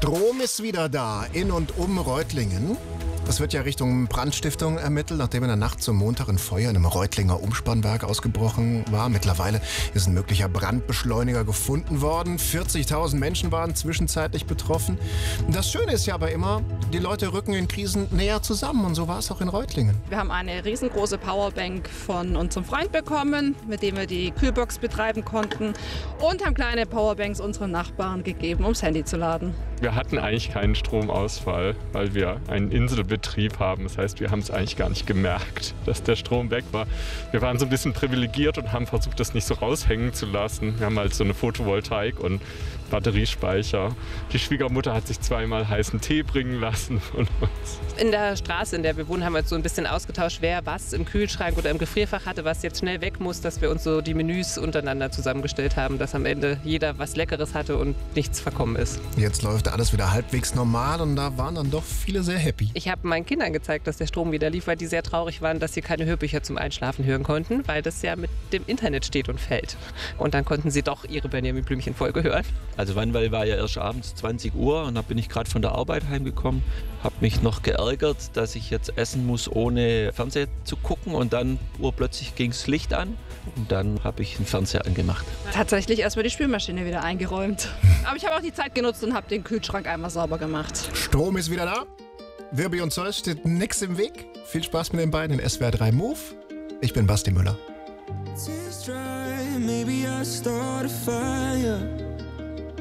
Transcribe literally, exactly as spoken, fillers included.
Strom ist wieder da, in und um Reutlingen. Es wird ja Richtung Brandstiftung ermittelt, nachdem in der Nacht zum Montag ein Feuer in einem Reutlinger Umspannwerk ausgebrochen war. Mittlerweile ist ein möglicher Brandbeschleuniger gefunden worden. vierzigtausend Menschen waren zwischenzeitlich betroffen. Das Schöne ist ja aber immer, die Leute rücken in Krisen näher zusammen und so war es auch in Reutlingen. Wir haben eine riesengroße Powerbank von unserem Freund bekommen, mit dem wir die Kühlbox betreiben konnten und haben kleine Powerbanks unseren Nachbarn gegeben, ums Handy zu laden. Wir hatten eigentlich keinen Stromausfall, weil wir einen Inselbetrieb haben. Das heißt, wir haben es eigentlich gar nicht gemerkt, dass der Strom weg war. Wir waren so ein bisschen privilegiert und haben versucht, das nicht so raushängen zu lassen. Wir haben halt so eine Photovoltaik und Batteriespeicher. Die Schwiegermutter hat sich zweimal heißen Tee bringen lassen von uns. In der Straße, in der wir wohnen, haben wir uns so ein bisschen ausgetauscht, wer was im Kühlschrank oder im Gefrierfach hatte, was jetzt schnell weg muss, dass wir uns so die Menüs untereinander zusammengestellt haben, dass am Ende jeder was Leckeres hatte und nichts verkommen ist. Jetzt läuft alles wieder halbwegs normal und da waren dann doch viele sehr happy. Ich habe meinen Kindern gezeigt, dass der Strom wieder lief, weil die sehr traurig waren, dass sie keine Hörbücher zum Einschlafen hören konnten, weil das ja mit dem Internet steht und fällt. Und dann konnten sie doch ihre Benjamin Blümchen-Folge hören. Also Wannwall war ja erst abends zwanzig Uhr und da bin ich gerade von der Arbeit heimgekommen, habe mich noch geärgert, dass ich jetzt essen muss, ohne Fernseher zu gucken und dann urplötzlich ging das Licht an und dann habe ich den Fernseher angemacht. Tatsächlich erstmal die Spülmaschine wieder eingeräumt. Aber ich habe auch die Zeit genutzt und habe den Kühlschrank einmal sauber gemacht. Strom ist wieder da. Wirbi und Zeus steht nix im Weg. Viel Spaß mit den beiden in S W R drei Move. Ich bin Basti Müller. Maybe I start a fire.